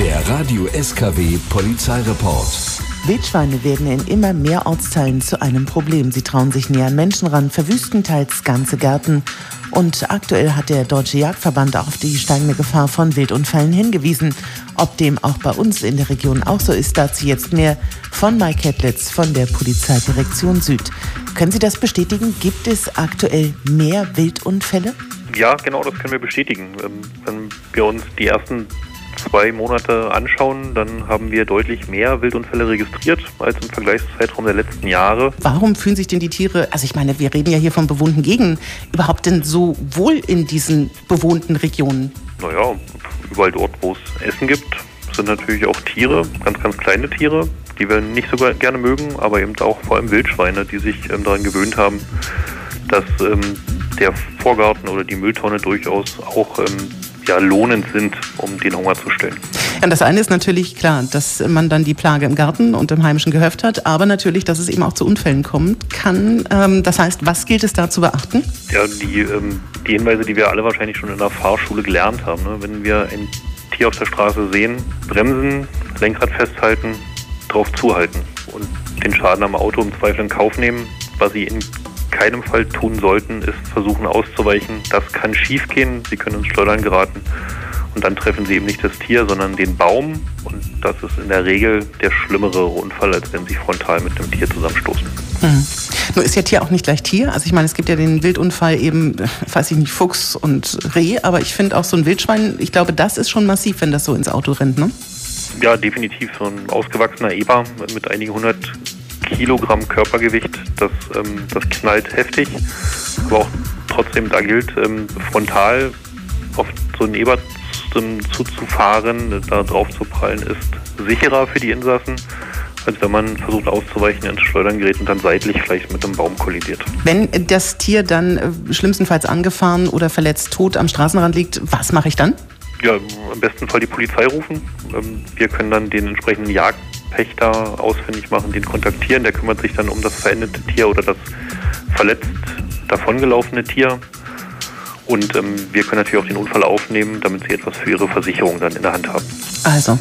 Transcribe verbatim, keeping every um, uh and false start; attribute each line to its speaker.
Speaker 1: Der Radio S K W Polizeireport.
Speaker 2: Wildschweine werden in immer mehr Ortsteilen zu einem Problem. Sie trauen sich näher an Menschen ran, verwüsten teils ganze Gärten. Und aktuell hat der Deutsche Jagdverband auch auf die steigende Gefahr von Wildunfällen hingewiesen. Ob dem auch bei uns in der Region auch so ist, dazu jetzt mehr von Mike Kettlitz von der Polizeidirektion Süd. Können Sie das bestätigen? Gibt es aktuell mehr Wildunfälle?
Speaker 3: Ja, genau, das können wir bestätigen. Wenn wir uns die ersten zwei Monate anschauen, dann haben wir deutlich mehr Wildunfälle registriert als im Vergleichszeitraum der letzten Jahre.
Speaker 2: Warum fühlen sich denn die Tiere, also ich meine, wir reden ja hier von bewohnten Gegenden, überhaupt denn so wohl in diesen bewohnten Regionen?
Speaker 3: Naja, überall dort, wo es Essen gibt, sind natürlich auch Tiere, ganz, ganz kleine Tiere, die wir nicht so gerne mögen, aber eben auch vor allem Wildschweine, die sich ähm, daran gewöhnt haben, dass ähm, der Vorgarten oder die Mülltonne durchaus auch ähm, ja, lohnend sind, um den Hunger zu stillen.
Speaker 2: Ja, das eine ist natürlich klar, dass man dann die Plage im Garten und im heimischen Gehöft hat, aber natürlich, dass es eben auch zu Unfällen kommt kann. Ähm, das heißt, was gilt es da zu beachten?
Speaker 3: Ja, die, ähm, die Hinweise, die wir alle wahrscheinlich schon in der Fahrschule gelernt haben. Ne? Wenn wir ein Tier auf der Straße sehen, bremsen, Lenkrad festhalten, drauf zuhalten und den Schaden am Auto im Zweifel in Kauf nehmen. Was Sie in keinem Fall tun sollten, ist versuchen auszuweichen. Das kann schief gehen, Sie können ins Schleudern geraten und dann treffen Sie eben nicht das Tier, sondern den Baum und das ist in der Regel der schlimmere Unfall, als wenn Sie frontal mit dem Tier zusammenstoßen.
Speaker 2: Hm. Nur ist ja Tier auch nicht gleich Tier. Also ich meine, es gibt ja den Wildunfall eben, weiß ich nicht, Fuchs und Reh, aber ich finde auch so ein Wildschwein, ich glaube, das ist schon massiv, wenn das so ins Auto rennt, ne?
Speaker 3: Ja, definitiv. So ein ausgewachsener Eber mit einigen hundert Kilogramm Körpergewicht, das, ähm, das knallt heftig, aber auch trotzdem, da gilt, ähm, frontal auf so einen Eber zuzufahren, da drauf zu prallen, ist sicherer für die Insassen, als wenn man versucht auszuweichen, ins Schleudern gerät und dann seitlich vielleicht mit einem Baum kollidiert. Wenn
Speaker 2: das Tier dann äh, schlimmstenfalls angefahren oder verletzt tot am Straßenrand liegt, was mache ich dann?
Speaker 3: Ja, im besten Fall die Polizei rufen. Ähm, wir können dann den entsprechenden Jagdpächter ausfindig machen, den kontaktieren. Der kümmert sich dann um das verendete Tier oder das verletzt davongelaufene Tier. Und ähm, wir können natürlich auch den Unfall aufnehmen, damit Sie etwas für Ihre Versicherung dann in der Hand haben.
Speaker 2: Also,